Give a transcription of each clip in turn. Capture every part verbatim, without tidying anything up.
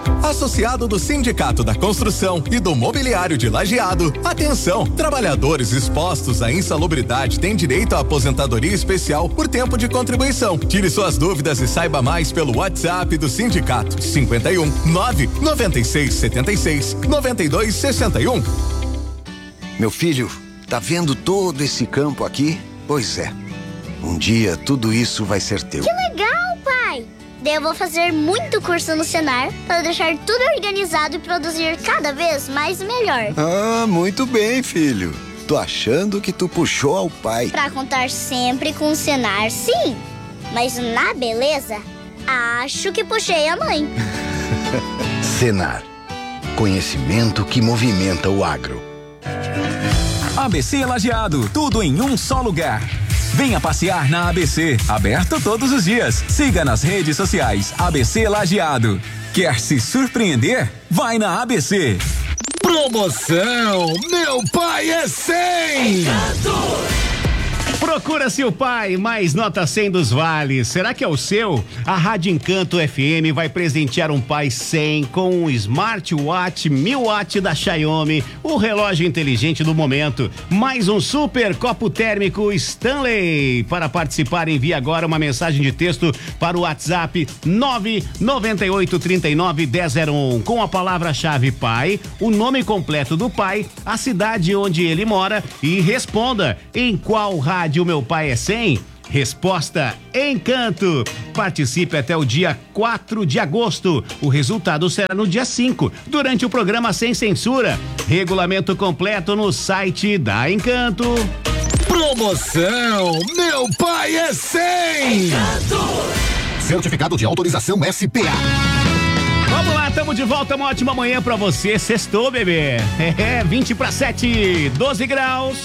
Associado do Sindicato da Construção e do Mobiliário de Lajeado. Atenção, trabalhadores expostos à insalubridade têm direito à aposentadoria especial por tempo de contribuição. Tire suas dúvidas e saiba mais pelo WhatsApp do sindicato cinquenta e um nove noventa e seis setenta e seis noventa e dois sessenta e um. Meu filho, tá vendo todo esse campo aqui? Pois é. Um dia tudo isso vai ser teu. Que legal, pai! Daí eu vou fazer muito curso no Senar para deixar tudo organizado e produzir cada vez mais e melhor. Ah, muito bem, filho. Tô achando que tu puxou ao pai. Pra contar sempre com o Senar, sim. Mas na beleza, acho que puxei a mãe. Senar. Conhecimento que movimenta o agro. A B C Lajeado, tudo em um só lugar. Venha passear na A B C, aberto todos os dias. Siga nas redes sociais A B C Lajeado. Quer se surpreender? Vai na A B C. Promoção Meu Pai é cem! Procura seu pai, mais nota cem dos vales. Será que é o seu? A Rádio Encanto F M vai presentear um pai cem com um smartwatch mil watt da Xiaomi, o relógio inteligente do momento, mais um super copo térmico Stanley. Para participar, envie agora uma mensagem de texto para o WhatsApp nove nove oito três nove um zero zero um com a palavra-chave pai, o nome completo do pai, a cidade onde ele mora e responda em qual rádio o meu pai é cem? Resposta Encanto. Participe até o dia quatro de agosto. O resultado será no dia cinco, durante o programa Sem Censura. Regulamento completo no site da Encanto. Promoção Meu Pai é cem! Encanto! Certificado de autorização S P A. Vamos lá, tamo de volta, uma ótima manhã pra você. Sextou, bebê. É, vinte para sete, doze graus.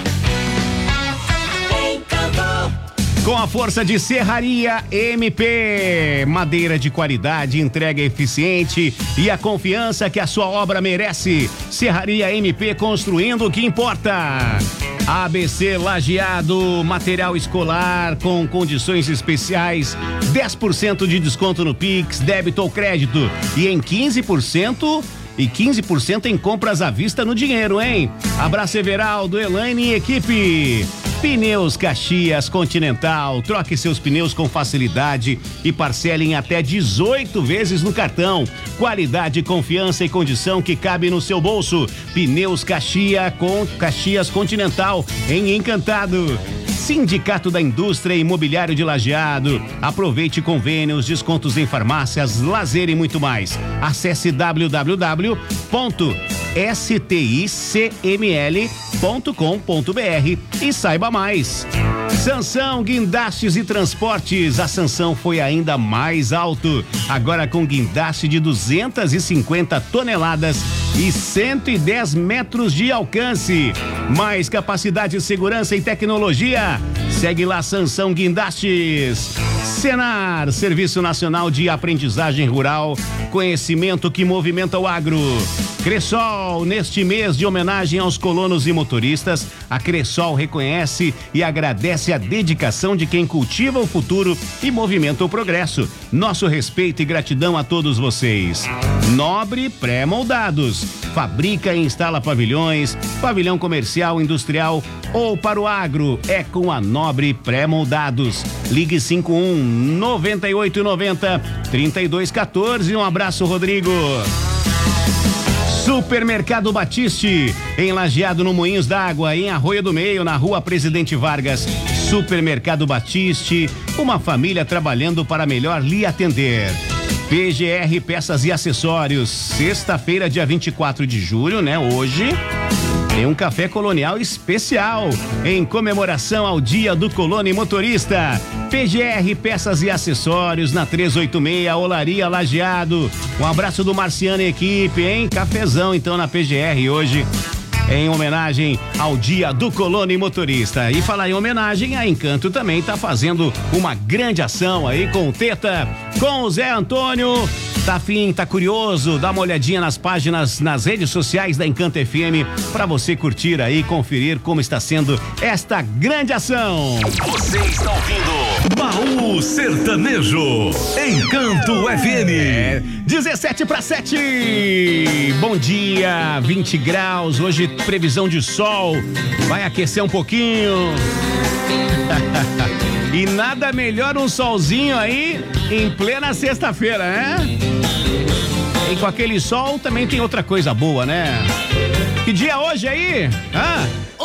Com a força de Serraria M P, madeira de qualidade, entrega eficiente e a confiança que a sua obra merece. Serraria M P, construindo o que importa. A B C Lajeado, material escolar com condições especiais, dez por cento de desconto no Pix, débito ou crédito e em quinze por cento e quinze por cento em compras à vista no dinheiro, hein? Abraço Everaldo, Elaine e equipe. Pneus Caxias Continental, troque seus pneus com facilidade e parcele em até dezoito vezes no cartão. Qualidade, confiança e condição que cabe no seu bolso. Pneus Caxias com Caxias Continental, em Encantado. Sindicato da Indústria Imobiliário de Lajeado. Aproveite convênios, descontos em farmácias, lazer e muito mais. Acesse w w w ponto s t i c m l ponto com ponto b r e saiba mais. Sansão Guindastes e Transportes. A Sansão foi ainda mais alto. Agora com guindaste de duzentas e cinquenta toneladas e cento e dez metros de alcance. Mais capacidade, segurança e tecnologia. Segue lá, Sansão Guindastes. Senar, Serviço Nacional de Aprendizagem Rural, conhecimento que movimenta o agro. Cressol, neste mês de homenagem aos colonos e motoristas, a Cressol reconhece e agradece a dedicação de quem cultiva o futuro e movimenta o progresso. Nosso respeito e gratidão a todos vocês. Nobre Pré-Moldados, fabrica e instala pavilhões, pavilhão comercial, industrial ou para o agro, é com a Nobre Pré-Moldados. Ligue cinco um nove oito nove zero três dois um quatro. Um abraço, Rodrigo. Supermercado Batiste, em Lajeado, no Moinhos d'Água, em Arroio do Meio, na Rua Presidente Vargas. Supermercado Batiste, uma família trabalhando para melhor lhe atender. P G R Peças e Acessórios, sexta-feira, dia vinte e quatro de julho, né? Hoje tem um café colonial especial em comemoração ao Dia do Colono e Motorista. P G R Peças e Acessórios, na trezentos e oitenta e seis, Olaria Lajeado. Um abraço do Marciano e equipe, hein? Cafezão então na P G R hoje, em homenagem ao Dia do Colono e Motorista. E falar em homenagem, a Encanto também está fazendo uma grande ação aí com o Teta, com o Zé Antônio Tá afim, tá curioso? Dá uma olhadinha nas páginas, nas redes sociais da Encanto F M para você curtir aí, conferir como está sendo esta grande ação. Você está ouvindo Baú Sertanejo, Encanto F M. É, dezessete para sete. Bom dia, vinte graus. Hoje previsão de sol. Vai aquecer um pouquinho. E nada melhor um solzinho aí em plena sexta-feira, né? E com aquele sol também tem outra coisa boa, né? Que dia é hoje aí? Hã?